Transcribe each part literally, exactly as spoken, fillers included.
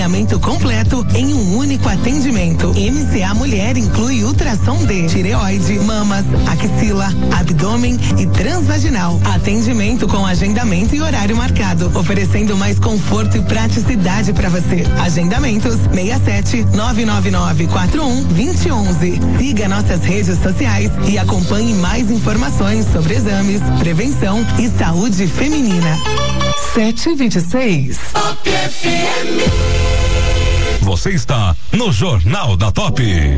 alinhamento completo em um único atendimento. M C A Mulher inclui ultrassom de tireoide, mamas, axila, abdômen e transvaginal. Atendimento com agendamento e horário marcado, oferecendo mais conforto e praticidade para você. Agendamentos seis sete nove nove nove quatro um dois zero um um. Siga nossas redes sociais e acompanhe mais informações sobre exames, prevenção e saúde feminina. sete e vinte e seis. Top F M. Você está no Jornal da Top.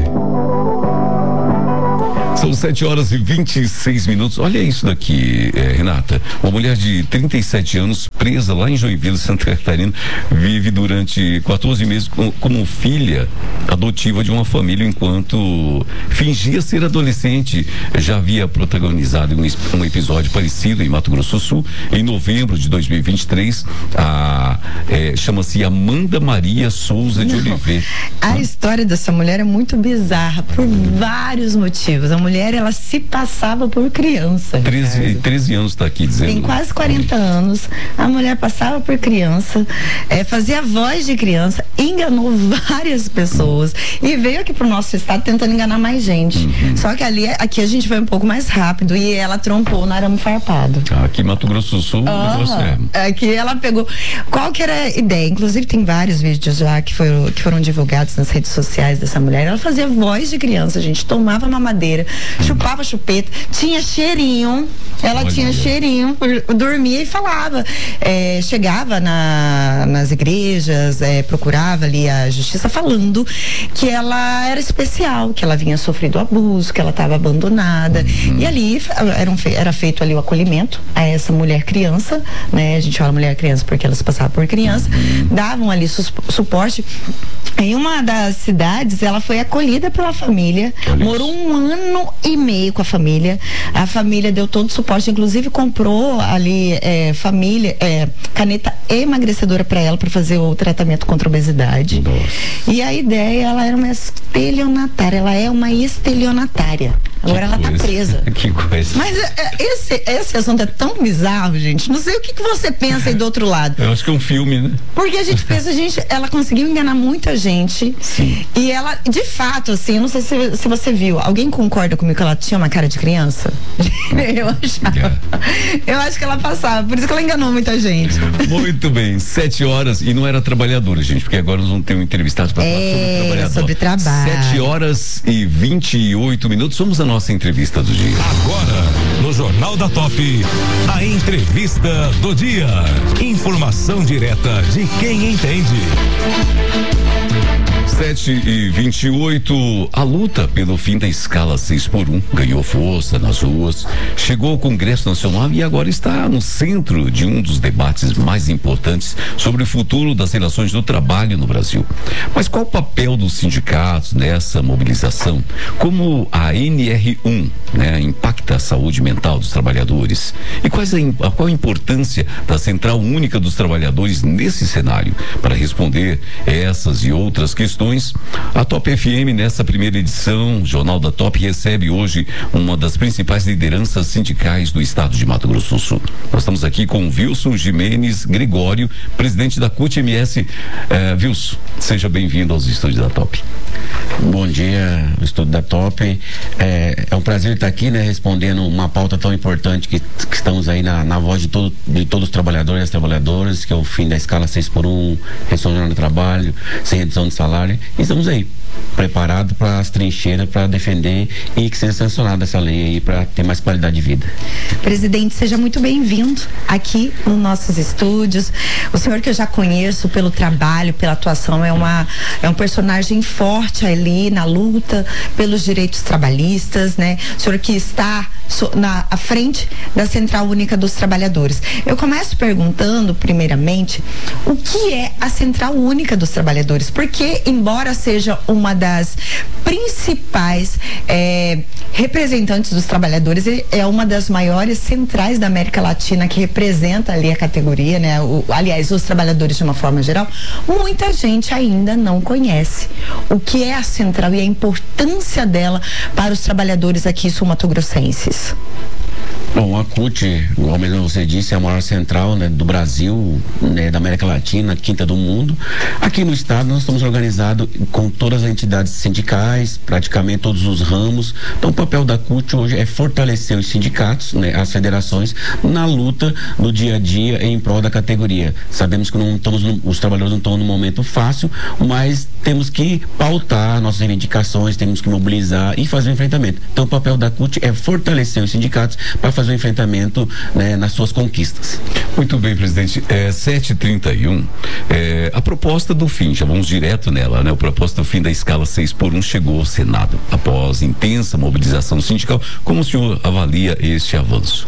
São sete horas e vinte e seis minutos. Olha isso daqui, eh, Renata. Uma mulher de trinta e sete anos, presa lá em Joinville, Santa Catarina, vive durante quatorze meses com, como filha adotiva de uma família enquanto fingia ser adolescente. Já havia protagonizado um, um episódio parecido em Mato Grosso do Sul, em novembro de dois mil e vinte e três. A, eh, chama-se Amanda Maria Souza de Não, Oliveira. A ah. história dessa mulher é muito bizarra por vários motivos. A mulher, ela se passava por criança. treze, treze anos está aqui dizendo. Tem quase quarenta anos. A mulher passava por criança, é, fazia voz de criança, enganou várias pessoas e veio aqui pro nosso estado tentando enganar mais gente. Uhum. Só que ali, aqui a gente foi um pouco mais rápido e ela trompou no arame farpado. Ah, aqui em Mato Grosso do Sul, uhum. é. Aqui ela pegou. Qual que era a ideia? Inclusive tem vários vídeos já que foram, que foram divulgados nas redes sociais dessa mulher. Ela fazia voz de criança, a gente tomava mamadeira, chupava chupeta, tinha cheirinho, ela Olha tinha cheirinho, dormia e falava. É, chegava na, nas igrejas, é, procurava ali a justiça falando que ela era especial, que ela vinha sofrido abuso, que ela estava abandonada. Uhum. E ali era, um, era feito ali o acolhimento a essa mulher criança, né? A gente fala mulher criança porque ela se passava por criança, uhum. davam ali su suporte. Em uma das cidades, ela foi acolhida pela família, Olha morou isso. um ano e meio com a família. A família deu todo o suporte, inclusive comprou ali é, família, é, caneta emagrecedora para ela para fazer o tratamento contra a obesidade. Nossa. E a ideia, ela era uma estelionatária, ela é uma estelionatária. Agora que ela coisa. tá presa. Que coisa. Mas é, esse, esse assunto é tão bizarro, gente. Não sei o que, que você pensa aí do outro lado. Eu acho que é um filme, né? Porque a gente pensa, a gente, ela conseguiu enganar muita gente. Sim. E ela, de fato, assim, eu não sei se, se você viu, alguém concorda comigo que ela tinha uma cara de criança? Eu achava. Yeah. Eu acho que ela passava, por isso que ela enganou muita gente. Muito bem, sete horas, e não era trabalhadora, gente, porque agora nós vamos ter um entrevistado para falar é, sobre trabalhador. sobre trabalho. Sete horas e vinte e oito minutos, vamos à nossa entrevista do dia. Agora, no Jornal da Top, a entrevista do dia. Informação direta de quem entende. sete e vinte e oito, a luta pelo fim da escala seis por um ganhou força nas ruas, chegou ao Congresso Nacional e agora está no centro de um dos debates mais importantes sobre o futuro das relações do trabalho no Brasil. Mas qual o papel dos sindicatos nessa mobilização? Como a N R um, né, impacta a saúde mental dos trabalhadores? E quais a, qual a importância da Central Única dos Trabalhadores nesse cenário? Para responder essas e outras questões, a Top F M, nessa primeira edição, Jornal da Top, recebe hoje uma das principais lideranças sindicais do estado de Mato Grosso do Sul. Nós estamos aqui com o Wilson Jimenez Gregório, presidente da C U T M S. Eh, Wilson, seja bem-vindo aos estúdios da Top. Bom dia, o estúdio da Top. É, é um prazer estar aqui, né, respondendo uma pauta tão importante que, que estamos aí na, na voz de, todo, de todos os trabalhadores e as trabalhadoras, que é o fim da escala seis por um, redução de jornada de trabalho, sem redução de salário. E estamos aí, preparados para as trincheiras, para defender e que seja sancionada essa lei aí para ter mais qualidade de vida. Presidente, seja muito bem-vindo aqui nos nossos estúdios. O senhor, que eu já conheço pelo trabalho, pela atuação, é uma é um personagem forte ali na luta pelos direitos trabalhistas, né? O senhor que está na à frente da Central Única dos Trabalhadores. Eu começo perguntando, primeiramente, o que é a Central Única dos Trabalhadores? Porque, embora seja uma das principais é, representantes dos trabalhadores, é uma das maiores centrais da América Latina que representa ali a categoria, né? O, aliás, os trabalhadores de uma forma geral, muita gente ainda não conhece o que é a Central e a importância dela para os trabalhadores aqui sul-mato-grossenses. Bom, a C U T, como mesmo você disse, é a maior central, né, do Brasil, né, da América Latina, quinta do mundo. Aqui no estado nós estamos organizados com todas as entidades sindicais, praticamente todos os ramos. Então o papel da C U T hoje é fortalecer os sindicatos, né, as federações, na luta no dia a dia em prol da categoria. Sabemos que não estamos no, os trabalhadores não estão num momento fácil, mas temos que pautar nossas reivindicações, temos que mobilizar e fazer o enfrentamento. Então o papel da C U T é fortalecer os sindicatos para fazer o enfrentamento, né, nas suas conquistas. Muito bem, presidente. É, sete e trinta e um, é, a proposta do fim, já vamos direto nela, né? A proposta do fim da escala seis por um chegou ao Senado após intensa mobilização sindical. Como o senhor avalia este avanço?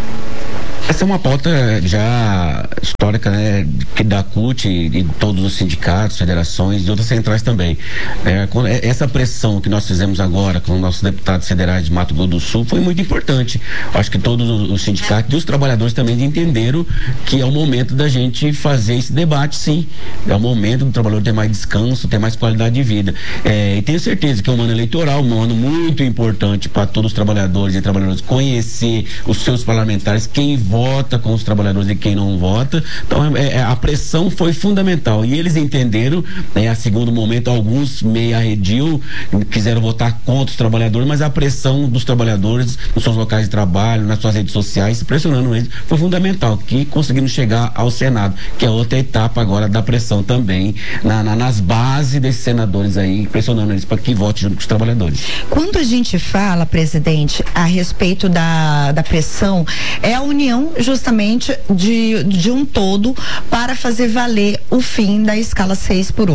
Essa é uma pauta já histórica, né, que da C U T e de todos os sindicatos, federações e outras centrais também. É, essa pressão que nós fizemos agora com os nossos deputados federais de Mato Grosso do Sul foi muito importante. Acho que todos os sindicatos e os trabalhadores também entenderam que é o momento da gente fazer esse debate, sim. É o momento do trabalhador ter mais descanso, ter mais qualidade de vida. É, e tenho certeza que é um ano eleitoral, um ano muito importante para todos os trabalhadores e trabalhadoras conhecer os seus parlamentares, quem vota com os trabalhadores e quem não vota. Então é, é, a pressão foi fundamental e eles entenderam, né, a segundo momento alguns meio arredio quiseram votar contra os trabalhadores, mas a pressão dos trabalhadores nos seus locais de trabalho, nas suas redes sociais, pressionando eles, foi fundamental, que conseguimos chegar ao Senado, que é outra etapa agora da pressão também na, na, nas bases desses senadores aí, pressionando eles para que votem junto com os trabalhadores. Quando a gente fala, presidente, a respeito da, da pressão, é a união justamente de, de um todo para fazer valer o fim da escala seis por um.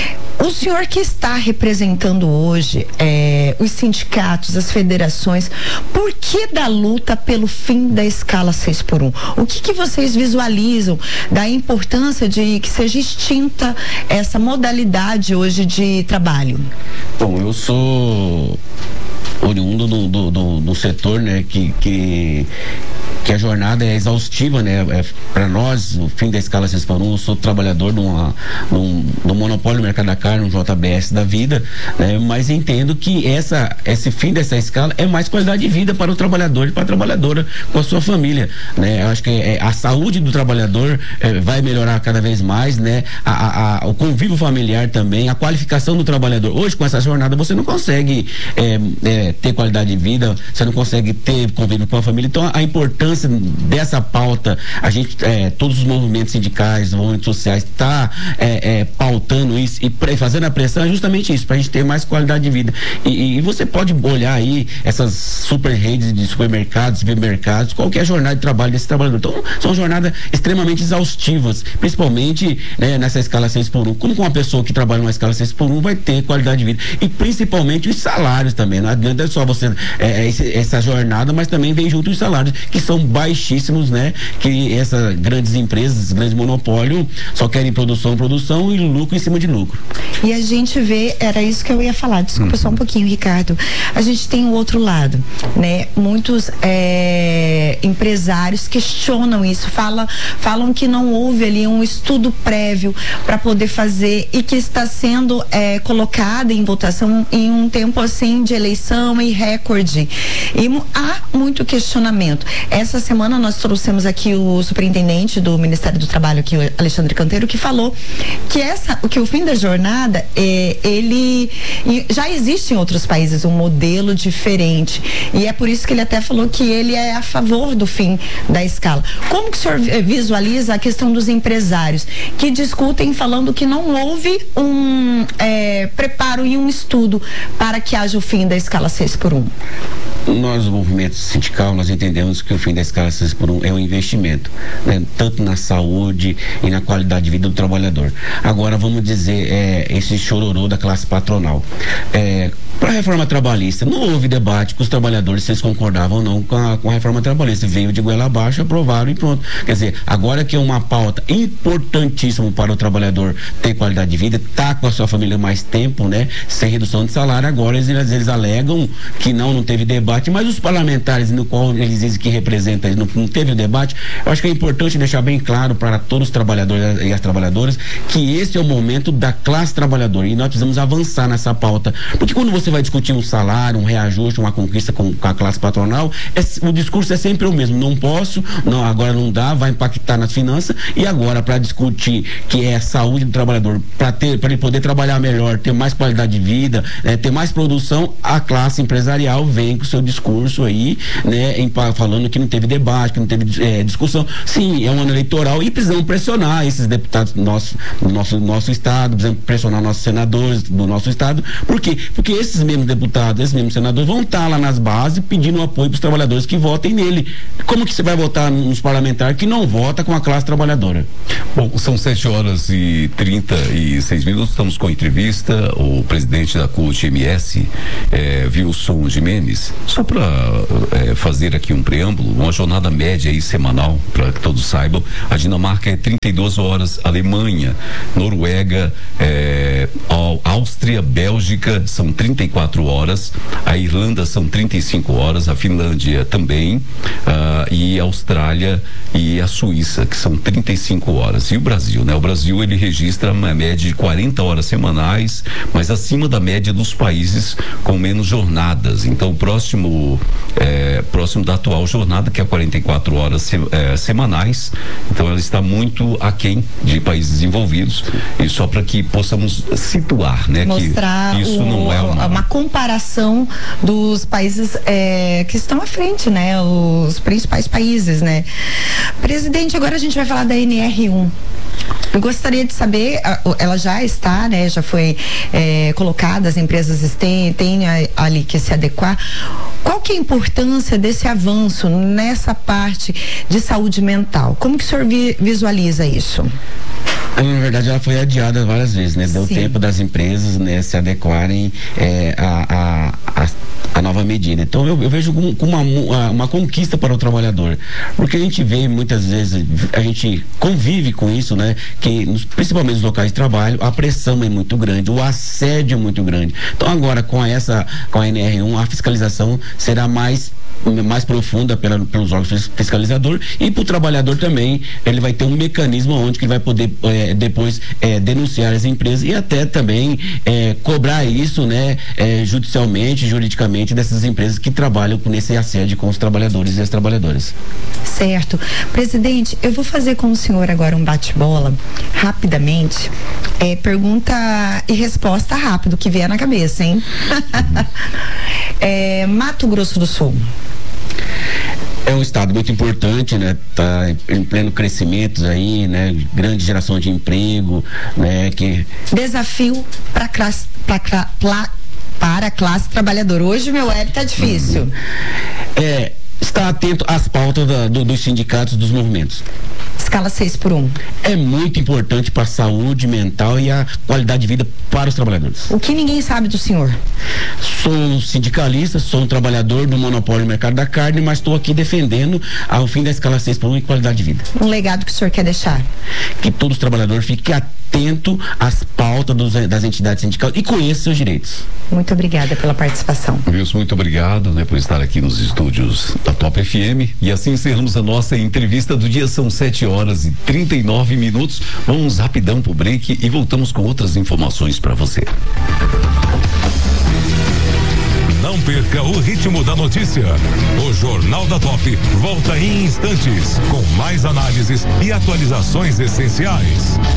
O senhor que está representando hoje é, os sindicatos, as federações, por que da luta pelo fim da escala seis por um? O que, que vocês visualizam da importância de que seja extinta essa modalidade hoje de trabalho? Bom, eu sou oriundo do, do, do, do setor, né, que, que que a jornada é exaustiva, né? É, para nós, o fim da escala seis por um, eu sou trabalhador de uma, de um, de um monopólio do mercado da carne, um J B S da vida, né? Mas entendo que essa, esse fim dessa escala é mais qualidade de vida para o trabalhador e para a trabalhadora com a sua família, né? Eu acho que é, a saúde do trabalhador é, vai melhorar cada vez mais, né? A, a, a, o convívio familiar também, a qualificação do trabalhador. Hoje, com essa jornada, você não consegue é, é, ter qualidade de vida, você não consegue ter convívio com a família. Então, a importância dessa pauta, a gente, é, todos os movimentos sindicais, os movimentos sociais, tá é, é, pautando isso e pre, fazendo a pressão é justamente isso, para a gente ter mais qualidade de vida. E, e você pode olhar aí essas super redes de supermercados, supermercados, qualquer jornada de trabalho desse trabalhador. Então, são jornadas extremamente exaustivas, principalmente, né, nessa escala seis por um. Como que uma pessoa que trabalha numa escala seis por um vai ter qualidade de vida? E principalmente os salários também. Não adianta só você é, esse, essa jornada, mas também vem junto os salários, que são baixíssimos, né? Que essas grandes empresas, grandes monopólios, só querem produção, produção e lucro em cima de lucro. E a gente vê, era isso que eu ia falar, desculpa, uhum. só um pouquinho, Ricardo. A gente tem o outro lado, né? Muitos é, empresários questionam isso, fala, falam que não houve ali um estudo prévio para poder fazer e que está sendo é, colocada em votação em um tempo assim de eleição e recorde. E há muito questionamento. Essa semana nós trouxemos aqui o superintendente do Ministério do Trabalho, aqui, o Alexandre Canteiro, que falou que essa, que o fim da jornada, é, ele já existe em outros países um modelo diferente, e é por isso que ele até falou que ele é a favor do fim da escala. Como que o senhor visualiza a questão dos empresários que discutem falando que não houve um é, preparo e um estudo para que haja o fim da escala seis por um? Nós, o movimento sindical, nós entendemos que o fim da escala seis por um é um investimento, né? Tanto na saúde e na qualidade de vida do trabalhador. Agora, vamos dizer, é, esse chororô da classe patronal. É, para a reforma trabalhista, não houve debate com os trabalhadores se eles concordavam ou não com a, com a reforma trabalhista. Veio de goela abaixo, aprovaram e pronto. Quer dizer, agora que é uma pauta importantíssima para o trabalhador ter qualidade de vida, tá com a sua família mais tempo, né? Sem redução de salário, agora eles, eles alegam que não, não teve debate debate, mas os parlamentares no qual eles dizem que representam, não, não teve o debate. Eu acho que é importante deixar bem claro para todos os trabalhadores e as trabalhadoras que esse é o momento da classe trabalhadora e nós precisamos avançar nessa pauta, porque quando você vai discutir um salário, um reajuste, uma conquista com, com a classe patronal, é, o discurso é sempre o mesmo, não posso, não, agora não dá, vai impactar nas finanças, e agora para discutir que é a saúde do trabalhador, para ter, para ele poder trabalhar melhor, ter mais qualidade de vida, né, ter mais produção, a classe empresarial vem com o seu discurso aí, né, em, falando que não teve debate, que não teve é, discussão. Sim, é um ano eleitoral e precisamos pressionar esses deputados do nosso, do nosso, nosso estado, precisamos pressionar nossos senadores do nosso estado. Por quê? Porque esses mesmos deputados, esses mesmos senadores vão estar lá nas bases pedindo apoio para os trabalhadores que votem nele. Como que você vai votar nos parlamentares que não vota com a classe trabalhadora? Bom, são sete horas e trinta e seis minutos, estamos com a entrevista, o presidente da C U T M S, é, Wilson Gimenez. Só para é, fazer aqui um preâmbulo, uma jornada média aí semanal, para que todos saibam, a Dinamarca é trinta e duas horas, Alemanha, Noruega, é, Áustria, Bélgica são trinta e quatro horas, a Irlanda são trinta e cinco horas, a Finlândia também, ah, e a Austrália e a Suíça, que são trinta e cinco horas. E o Brasil, né? O Brasil, ele registra uma média de quarenta horas semanais, mas acima da média dos países com menos jornadas. Então, o próximo, é, próximo da atual jornada, que é quarenta e quatro horas se, é, semanais, então ela está muito aquém de países desenvolvidos, e só para que possamos situar, né? Mostrar que isso o, não é uma... uma comparação dos países é, que estão à frente, né? Os principais países, né? Presidente, agora a gente vai falar da N R um. Eu gostaria de saber, ela já está, né? Já foi é, colocada, as empresas têm, têm ali que se adequar. Qual que é a importância desse avanço nessa parte de saúde mental? Como que o senhor vi, visualiza isso? Na verdade, ela foi adiada várias vezes, né? Deu Sim. tempo das empresas, né, se adequarem é, a, a, a, a nova medida. Então, eu, eu vejo como, como uma, uma conquista para o trabalhador, porque a gente vê muitas vezes, a gente convive com isso, né? Que nos, principalmente nos locais de trabalho, a pressão é muito grande, o assédio é muito grande. Então, agora com essa, com a N R um, a fiscalização será mais mais profunda pela, pelos órgãos fiscalizador, e para o trabalhador também ele vai ter um mecanismo onde que ele vai poder é, depois é, denunciar as empresas e até também é, cobrar isso, né, é, judicialmente, juridicamente dessas empresas que trabalham com esse assédio com os trabalhadores e as trabalhadoras. Certo. Presidente, eu vou fazer com o senhor agora um bate-bola, rapidamente, é, pergunta e resposta rápido, que vier na cabeça, hein? é, Mato Grosso do Sul. É um estado muito importante, né? Tá em pleno crescimento aí, né? Grande geração de emprego, né? Que... Desafio para classe, pra, pra, para a classe trabalhadora. Hoje meu web tá difícil. É, estar atento às pautas da, do, dos sindicatos, dos movimentos. Escala seis por um. É muito importante para a saúde mental e a qualidade de vida para os trabalhadores. O que ninguém sabe do senhor? Sou sindicalista, sou um trabalhador do monopólio do mercado da carne, mas estou aqui defendendo ao fim da escala seis por um e qualidade de vida. Um legado que o senhor quer deixar? Que todos os trabalhadores fiquem atento às pautas dos, das entidades sindicais e conheçam seus direitos. Muito obrigada pela participação. Wilson, muito obrigado, né, por estar aqui nos estúdios da Top F M. E assim encerramos a nossa entrevista do dia. São sete horas e trinta e nove minutos. Vamos rapidão pro break e voltamos com outras informações para você. Não perca o ritmo da notícia. O Jornal da Top volta em instantes com mais análises e atualizações essenciais.